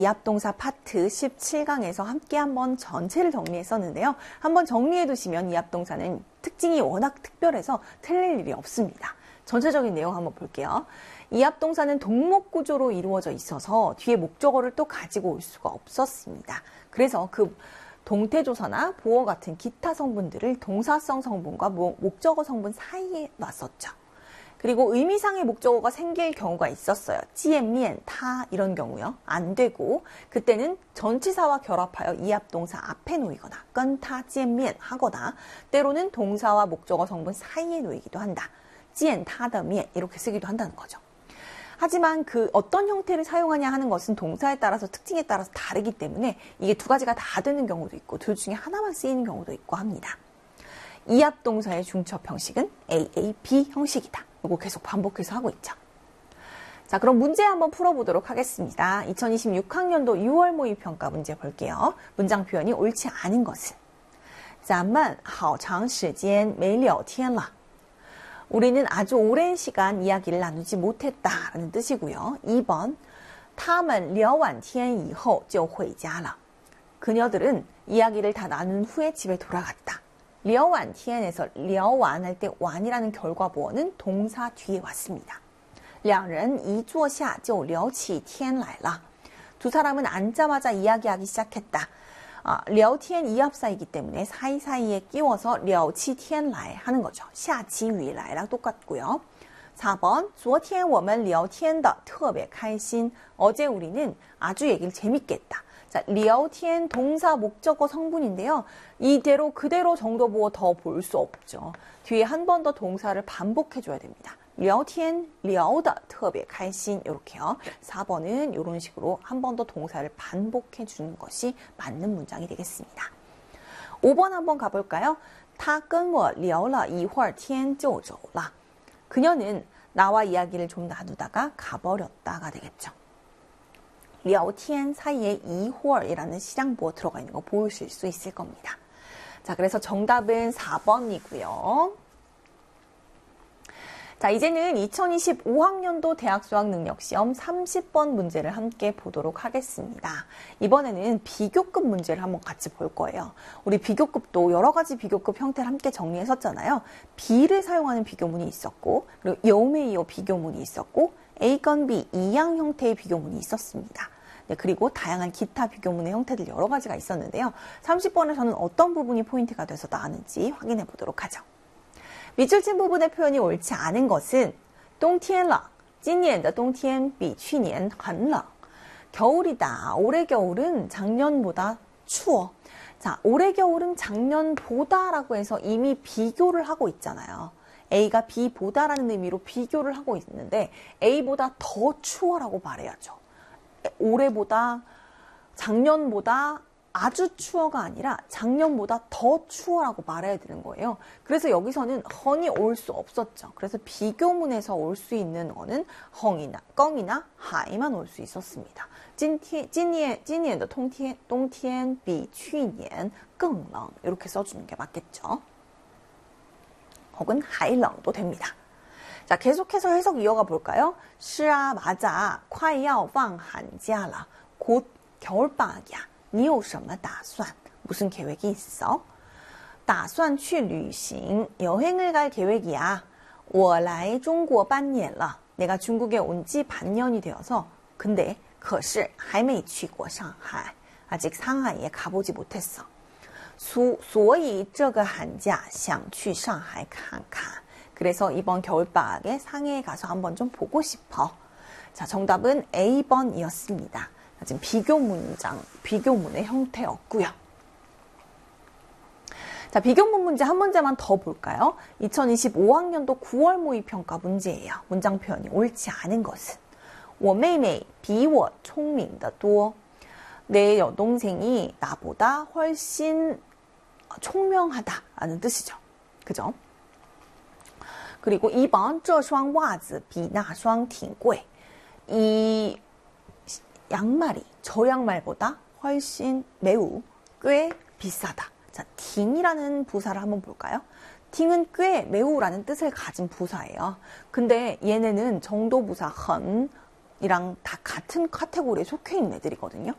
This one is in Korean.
이합동사 파트 17강에서 함께 한번 전체를 정리했었는데요. 한번 정리해 두시면 이합동사는 특징이 워낙 특별해서 틀릴 일이 없습니다. 전체적인 내용 한번 볼게요. 이합동사는 동목 구조로 이루어져 있어서 뒤에 목적어를 또 가지고 올 수가 없었습니다. 그래서 그 동태조사나 보어 같은 기타 성분들을 동사성 성분과 목적어 성분 사이에 놨었죠. 그리고 의미상의 목적어가 생길 경우가 있었어요. 찌엔, 타 이런 경우요. 안 되고 그때는 전치사와 결합하여 이합동사 앞에 놓이거나 끈타, 찌엔, 하거나 때로는 동사와 목적어 성분 사이에 놓이기도 한다. 찌엔, 타더, 면 이렇게 쓰기도 한다는 거죠. 하지만 그 어떤 형태를 사용하냐 하는 것은 동사에 따라서 특징에 따라서 다르기 때문에 이게 두 가지가 다 되는 경우도 있고 둘 중에 하나만 쓰이는 경우도 있고 합니다. 이합동사의 중첩 형식은 AAB 형식이다. 이거 계속 반복해서 하고 있죠. 자, 그럼 문제 한번 풀어보도록 하겠습니다. 2026학년도 6월 모의평가 문제 볼게요. 문장 표현이 옳지 않은 것은 咱们好长时间没聊天了. 우리는 아주 오랜 시간 이야기를 나누지 못했다라는 뜻이고요. 2번 他们聊完天以后就回家了. 그녀들은 이야기를 다 나눈 후에 집에 돌아갔다. 聊完天에서 聊完 할 때 완이라는 결과보어는 동사 뒤에 왔습니다. 两人一坐下就聊起天来了. 두 사람은 앉자마자 이야기하기 시작했다. 聊天 이합사이기 때문에 사이사이에 끼워서 聊起天来 하는 거죠. 下起雨来랑 똑같고요. 4번 昨天我们聊天的特别开心. 어제 우리는 아주 얘기를 재밌게 했다. 자, 聊天 동사 목적어 성분인데요. 이대로 그대로 정도보어 더 볼 수 없죠. 뒤에 한 번 더 동사를 반복해줘야 됩니다. 聊天聊得特别开心 이렇게요. 4번은 이런 식으로 한 번 더 동사를 반복해주는 것이 맞는 문장이 되겠습니다. 5번 한번 가볼까요? 他跟我聊了一会儿天就走了. 그녀는 나와 이야기를 좀 나누다가 가버렸다가 되겠죠. 聊天 사이에 一会儿이라는 시량보어 들어가 있는 거 보실 수 있을 겁니다. 자, 그래서 정답은 4번이고요. 자, 이제는 2025학년도 대학 수학능력시험 30번 문제를 함께 보도록 하겠습니다. 이번에는 비교급 문제를 한번 같이 볼 거예요. 우리 비교급도 여러 가지 비교급 형태를 함께 정리했었잖아요. B를 사용하는 비교문이 있었고, 그리고 여우메이어 비교문이 있었고, A 건 B, 이양 형태의 비교문이 있었습니다. 네, 그리고 다양한 기타 비교문의 형태들 여러 가지가 있었는데요. 30번에서는 어떤 부분이 포인트가 돼서 나왔는지 확인해 보도록 하죠. 밑줄친 부분의 표현이 옳지 않은 것은 冬天了,今年的冬天比去年很冷. 겨울이다. 올해 겨울은 작년보다 추워. 자, 올해 겨울은 작년보다라고 해서 이미 비교를 하고 있잖아요. A가 B보다라는 의미로 비교를 하고 있는데 A보다 더 추워라고 말해야죠. 올해보다, 작년보다 아주 추워가 아니라 작년보다 더 추워라고 말해야 되는 거예요. 그래서 여기서는 헝이 올 수 없었죠. 그래서 비교문에서 올 수 있는 어는 헝이나 껑이나 하이만 올 수 있었습니다. 今年的冬天比去年更冷 이렇게 써주는 게 맞겠죠. 혹은 하이렁도 됩니다. 자, 계속해서 해석 이어가 볼까요? 是啊, 맞아. 快要放寒假了. 곧 겨울방학이야. 你有什么打算? 무슨 계획이 있어? 打算去旅行. 여행을 갈 계획이야. 我来中国半年了. 내가 중국에 온 지 반년이 되어서 근데 可是还没去过上海. 아직 상하이에 가보지 못했어. 所以这个寒假想去上海看看. 그래서 이번 겨울방학에 상해에 가서 한번 좀 보고 싶어. 자, 정답은 A번이었습니다. 지금 비교문의 형태였고요. 자, 비교문 문제 한 문제만 더 볼까요? 2025학년도 9월 모의평가 문제예요. 문장 표현이 옳지 않은 것은 我妹妹比我聪明得多. 내 여동생이 나보다 훨씬 총명하다라는 뜻이죠. 그죠? 그리고 2번 这双袜子比那双挺贵. 이 양말이 저 양말보다 훨씬 매우 꽤 비싸다. 자, 팅이라는 부사를 한번 볼까요? 팅은 꽤 매우라는 뜻을 가진 부사예요. 근데 얘네는 정도부사 헌이랑 다 같은 카테고리에 속해 있는 애들이거든요.